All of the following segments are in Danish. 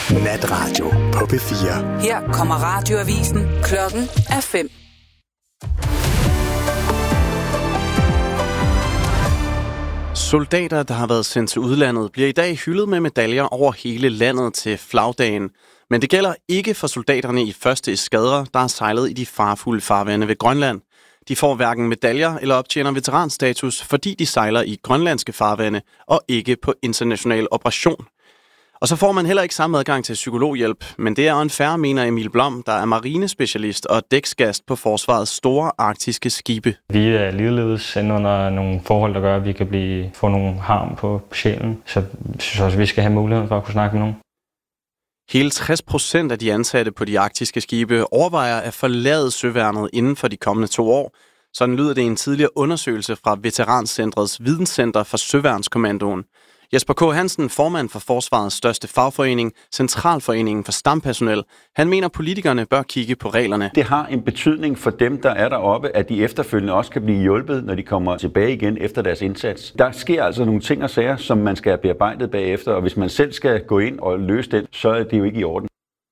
Natradio på P4. Her kommer radioavisen. Klokken er 5. Soldater, der har været sendt til udlandet, bliver i dag hyldet med medaljer over hele landet til flagdagen. Men det gælder ikke for soldaterne i 1. eskadre, der har sejlet i de farfulde farvande ved Grønland. De får hverken medaljer eller optjener veteranstatus, fordi de sejler i grønlandske farvande og ikke på international operation. Og så får man heller ikke samme adgang til psykologhjælp, men det er unfair, mener Emil Blom, der er marinespecialist og dæksgast på forsvarets store arktiske skibe. Vi er ligeledes under nogle forhold, der gør, at vi kan få nogle harm på sjælen, så jeg synes også, at vi skal have muligheden for at kunne snakke med nogen. Hele 60% af de ansatte på de arktiske skibe overvejer at forlade søværnet inden for de kommende 2 år. Sådan lyder det i en tidligere undersøgelse fra Veterancentrets Videnscenter for Søværnskommandoen. Jesper K. Hansen, formand for Forsvarets største fagforening, Centralforeningen for Stampersonel, han mener, politikerne bør kigge på reglerne. Det har en betydning for dem, der er deroppe, at de efterfølgende også kan blive hjulpet, når de kommer tilbage igen efter deres indsats. Der sker altså nogle ting og sager, som man skal have bearbejdet bagefter, og hvis man selv skal gå ind og løse den, så er det jo ikke i orden.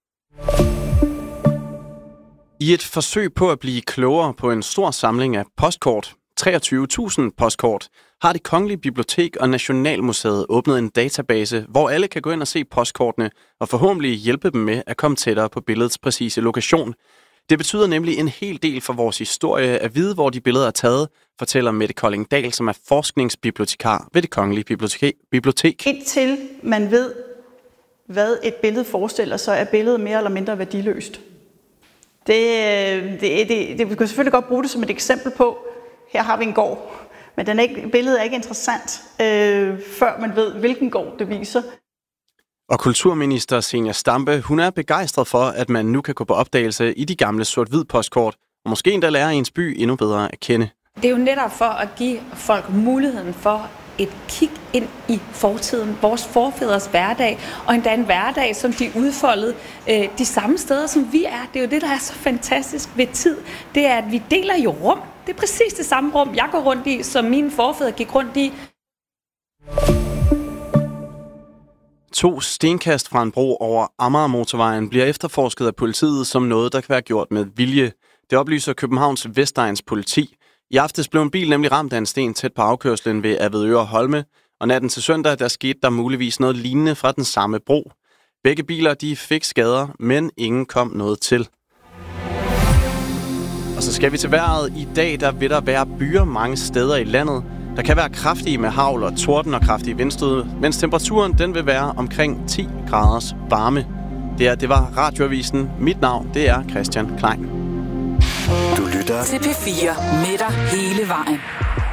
I et forsøg på at blive klogere på en stor samling af postkort, 23.000 postkort, har Det Kongelige Bibliotek og Nationalmuseet åbnet en database, hvor alle kan gå ind og se postkortene og forhåbentlig hjælpe dem med at komme tættere på billedets præcise lokation. Det betyder nemlig en hel del for vores historie at vide, hvor de billeder er taget, fortæller Mette Kolding-Dahl, som er forskningsbibliotekar ved Det Kongelige Bibliotek. Indtil man ved, hvad et billede forestiller, så er billedet mere eller mindre værdiløst. Det kan selvfølgelig godt bruge det som et eksempel på, her har vi en gård, men billedet er ikke interessant, før man ved, hvilken gård det viser. Og kulturminister Zenia Stampe, hun er begejstret for, at man nu kan gå på opdagelse i de gamle sort-hvid postkort, og måske endda lære ens by endnu bedre at kende. Det er jo netop for at give folk muligheden for et kig ind i fortiden, vores forfædres hverdag, og endda en hverdag, som de udfoldede de samme steder, som vi er. Det er jo det, der er så fantastisk ved tid. Det er, at vi deler jo rum. Det er præcis det samme rum, jeg går rundt i, som mine forfædre gik rundt i. 2 stenkast fra en bro over Amagermotorvejen bliver efterforsket af politiet som noget, der kan være gjort med vilje. Det oplyser Københavns Vestegns politi. I aftes blev en bil nemlig ramt af en sten tæt på afkørslen ved Avedøre Holme, og natten til søndag, der skete der muligvis noget lignende fra den samme bro. Begge biler, de fik skader, men ingen kom noget til. Og så skal vi til vejret. I dag, der vil der være byer mange steder i landet. Der kan være kraftige med hagl og torden og kraftige vindstød, mens temperaturen den vil være omkring 10 graders varme. Det var Radioavisen. Mit navn, det er Christian Klein. Du lytter til P4 med dig hele vejen.